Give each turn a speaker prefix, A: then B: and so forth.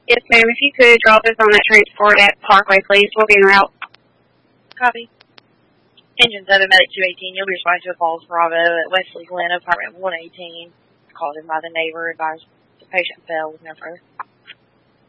A: Yes, ma'am. If you could drop us on that transport at Parkway, please. We'll be en route.
B: Copy. Engine 7, Medic 218, you'll be responding to a Falls Bravo at Wesley Glen, apartment 118. Called in by the neighbor, advised the patient fell with no further.